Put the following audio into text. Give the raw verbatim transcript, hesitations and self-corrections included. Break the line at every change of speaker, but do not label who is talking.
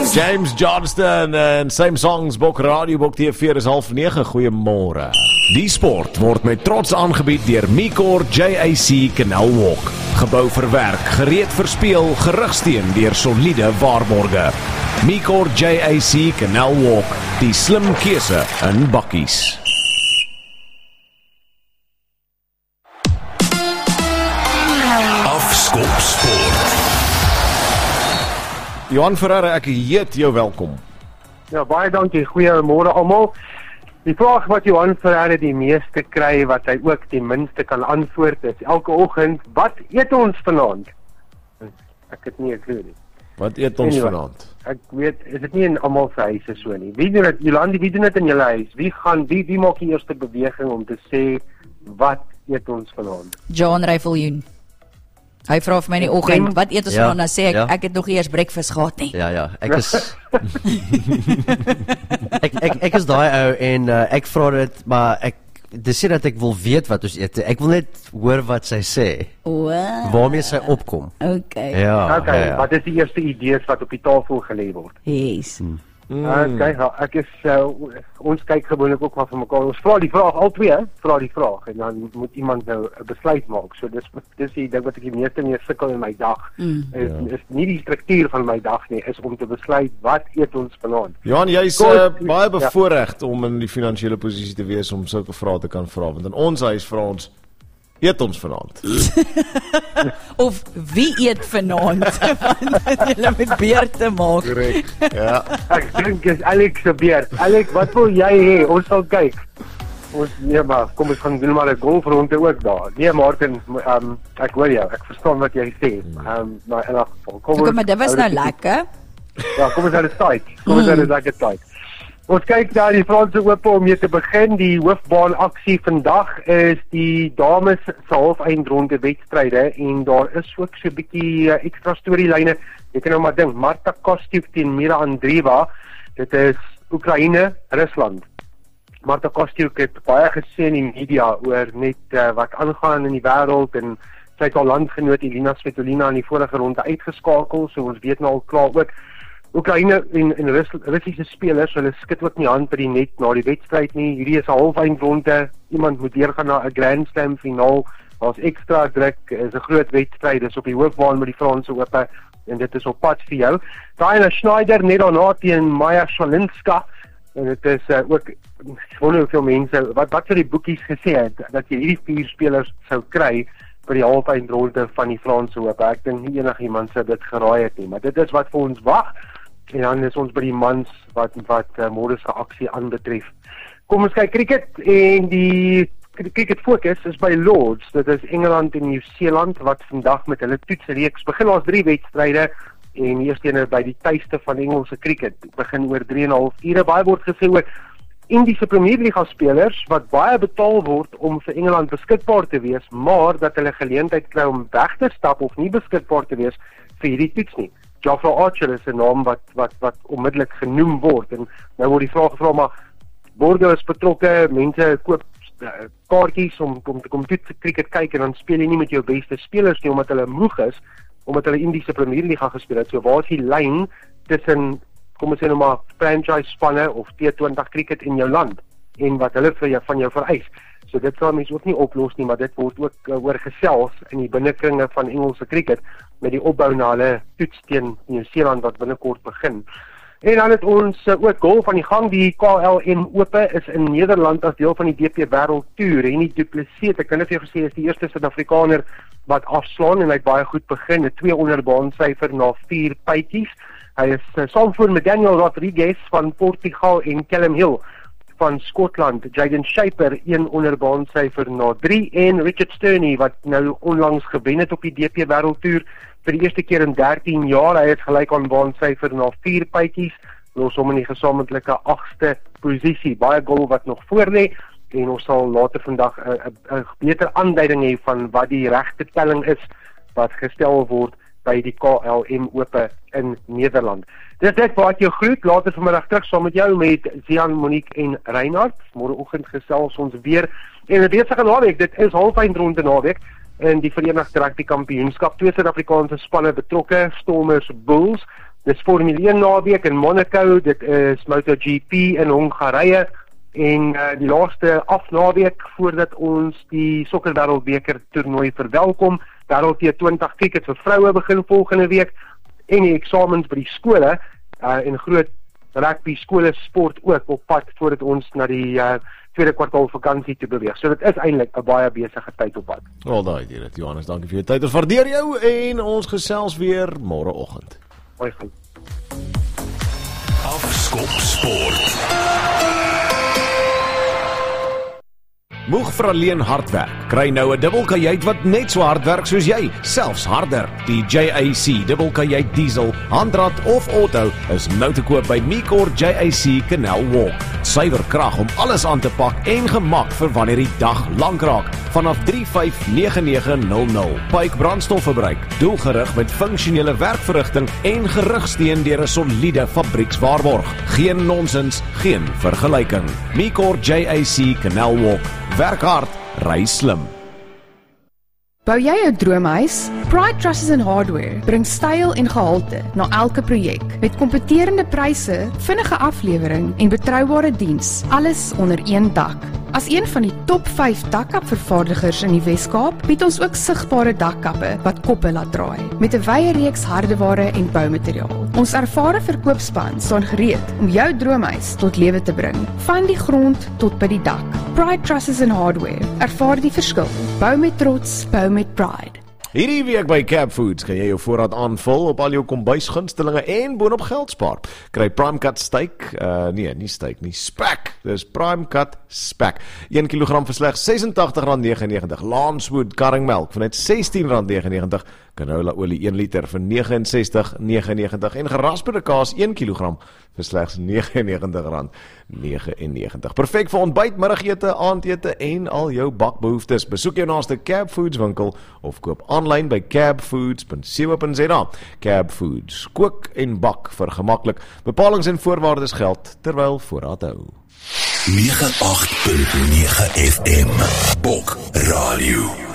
James Johnston en Same Songs, Bok Radio, Bok T V is half negen. Goeiemôre. Die sport word met trots aangebied deur Micor J A C Canal Walk. Gebou vir werk, gereed vir speel, gerugsteun deur soliede waarborge. Micor J A C Canal Walk, die slim keuse in bakkies. Afskop Sport. Johan Ferreira, ek heet jou welkom.
Ja, baie dankie. Goeiemôre almal. Die vraag wat Johan Ferreira die meeste kry, wat hy ook die minste kan antwoord, is elke oggend, wat eet ons vanaand? Ek het nie 'n klou nie.
Wat eet ons
anyway,
vanaand?
Ek weet, is dit nie in almal se huise so nie. Wie doen dit? Jolandi, wie doen dit in julle huis? Wie gaan, wie, wie maak die eerste beweging om te sê, wat eet ons vanaand?
John Riffeljoen. Hy vra vir my in die oggend, wat eet ons
Ja,
vanaand? Dan sê ek,
ja.
ek het nog nie eers breakfast gehad nie.
Ja, ja, ek is ek, ek, ek is daai ou en uh, ek vra dit, maar ek dis nie dat ek wil weet wat ons eet. Ek wil net hoor wat sy sê.
Wow.
Waarmee sy opkom.
Okay.
Ja,
Okay,
ja, ja.
wat is die eerste idees wat op die tafel gelê word?
Yes.
Hmm.
Mm.
Okay, ja, ek is uh, ons kyk gewoonlik ook maar vir mekaar. Ons vra die vraag, al twee, vra die vraag en dan moet iemand nou 'n besluit maak. So dis dis die ding wat ek die meeste mee sukkel in my dag.
Mm.
Is,
Ja.
is nie die struktuur van my dag nie, is om te besluit wat eet ons vanaand.
Johan, jy's
Kom,
uh, baie
ja.
bevoorreg om in die finansiële posisie te wees om sulke vrae te kan vra, want in ons huis vra ons, eet ons vanaand?
Of wie eet vanaand? Want julle moet beurte maak.
Korrek. Ja.
Ek dink is Alex se beurt. Alex, wat wil jy hê? Ons sal kyk. Ons nee maar, kom ons gaan doen maar 'n golfronde ook daar. Nee, Martin, um, ek hoor jou. Ek verstaan wat jy sê. Um, maar in elk geval, kom
Kom maar, dit was nou lekker.
Ja, kom ons uit die tyd. Kom ons uit die lekker tyd. Ons kyk daar die Franse Ope om mee te begin. Die hoofbaan aksie vandag is die dames se halfeindronde wedstryde en daar is ook so 'n bietjie uh, ekstra storielyne. Jy kan nou maar dink, Marta Kostyuk teen Mira Andreeva. Dit is Oekraïne, Rusland. Marta Kostyuk het baie gesê in die media oor net uh, wat aangaan in die wêreld en sy het al landgenoot Elina Svitolina in die vorige ronde uitgeskakel, so ons weet nou al klaar ook. Oekraïne en, en Rus, Russiese spelers, hulle skit ook nie hand by die net na die wedstryd nie. Hierdie is 'n halfeindronde. Iemand moet deurgaan na 'n Grand Slam finaal. Daar's ekstra druk, is 'n groot wedstryd. Dis op die hoofbaan met die Franse Ope en dit is op pad vir jou. Diana Schneider net daarna teen Maja Swalinska en dit is uh, ook wonder hoeveel mense wat wat vir die boekies gesê het dat jy hierdie vier spelers sou kry vir die halfeindronde van die Franse Ope. Ek dink nie enigiemand sou dit geraai het nie, maar dit is wat vir ons wag. En dan is ons by die mans wat wat uh, môre se aksie aanbetref. Kom ons kyk cricket en die cricket fokus is by Lords. Dit is Engeland en Nieu-Seeland wat vandag met hulle toetsreeks begin. Ons drie wedstryde en die eerste een by die tuiste van Engelse cricket begin oor drie en 'n half ure. Baie word gesê oor Indiese Premier Liga spelers wat baie betaal word om vir Engeland beskikbaar te wees, maar dat hulle geleentheid kry om weg te stap of nie beskikbaar te wees vir hierdie toets nie. Jofra Archer is 'n naam wat wat wat onmiddellik genoem word en nou word die vraag gevra maar borge is betrokke, mense koop uh, kaartjies om om te kom toets cricket kyk en dan speel jy nie met jou beste spelers nie omdat hulle moeg is, omdat hulle Indiese Premier Liga gespeel het. So waar is die lyn tussen kom ons sê nou maar franchise spanne of T twintig cricket in jou land en wat hulle vir jou van jou vereis. So dit kan mens ook nie oplos nie, maar dit word ook uh, oor gesels in die binnekringe van Engelse cricket met die opbou na hulle toets teen Nieu-Seeland wat binnekort begin. En dan het ons uh, ook golf aan die gang. Die K L M Ope is in Nederland as deel van die D P Wêreld Tour. En die Du Plessis, ek kan net vir jou gesê, is die eerste Suid-Afrikaner wat afslaan en hy het baie goed begin. 'n twee onder baansyfer na vier pytjies. Hy is uh, saamvoer met Daniel Rodriguez van Portugal en Callum Hill van Skotland. Jaden Shaper een onder baansyfer na drie en Richard Sterney wat nou onlangs gewen het op die D P Wêreld Tour vir die eerste keer in dertien jaar. Hy het gelyk aan baansyfer na vier pytjies, los hom in die gesamentlike agste posisie. Baie golf wat nog voor lê en ons sal later vandag 'n beter aanduiding hê van wat die regte telling is wat gestel word by die K L M Ope in Nederland. Dis dit waar ek jou groet, later vanmiddag terug saam met jou met Zian, Monique en Reinhard. Môreoggend gesels ons weer en 'n besige naweek. Dit is halfeindronde naweek in die Verenigde Rugby Kampioenskap. Twee Suid-Afrikaanse spanne betrokke, Stormers Bulls dis Formule een naweek in Monaco, dit is MotoGP in Hongarije, en uh, die laaste afnaweek voordat ons die sokkerwêreldbeker toernooi verwelkom, Wêreld T twintig cricket vir vroue begin volgende week, en die eksamens by die skole, uh, en groot rugby skole sport ook op pad voordat ons na die uh, tweede kwartaal vakansie te beweeg. So dit is eintlik 'n baie besige tyd op pad.
Al daai dit, Johannes, dankie vir jou tyd. Ons waardeer jou en ons gesels weer môreoggend.
Mooi goed.
Afskop Sport.
Moeg vir alleen hard werk. Kry nou 'n dubbelkajuit wat net so hard werk soos jy, selfs harder. Die J A C dubbelkajuit diesel, handrat of auto is nou te koop by Micor J A C Canal Walk. Suiwer krag om alles aan te pak en gemak vir wanneer die dag lank raak. Vanaf drie vyf nege nege nul nul. Pyke brandstofverbruik, doelgerig met funksionele werkverrigting en gerugsteun deur 'n soliede fabriekswaarborg. Geen nonsens, geen vergelyking. Micor J A C Canal Walk. Werk hard, ry slim.
Bou jy 'n droomhuis? Pride Trusses and Hardware bring styl en gehalte na elke projek met kompeterende pryse, vinnige aflewering en betroubare diens, alles onder een dak. As een van die top vyf dakkapvervaardigers in die Wes-Kaap, bied ons ook sigbare dakkappe wat koppe laat draai, met 'n wye reeks hardeware en boumateriaal. Ons ervare verkoopspan staan gereed om jou droomhuis tot lewe te bring, van die grond tot by die dak. Pride Trusses and Hardware, ervaar die verskil. Bou met trots, bou met pride.
Hierdie week by Cab Foods kan jy jou voorraad aanvul op al jou kombuisgunstelinge en boonop geld spaar. Kry Prime Cut steak, uh, nee, nie steak nie, spek. Dis Prime Cut spek. een kilogram vir slegs ses en agtig rand negenennegentig. Lancewood karringmelk vir net sestien rand negenennegentig. Canola olie een liter vir nege en sestig negenennegentig en gerasperde kaas een kilogram vir slegs nege en negentig rand negenennegentig. Perfek vir ontbyt, middagete, aandete en al jou bakbehoeftes. Besoek jou naaste Cab Foods winkel of koop aanlyn by cabfoods punt co punt za. Cab Foods, kook en bak vir gemaklik. Bepalings en voorwaardes geld terwyl voorraad hou.
nege agt punt nege F M Bok Radio.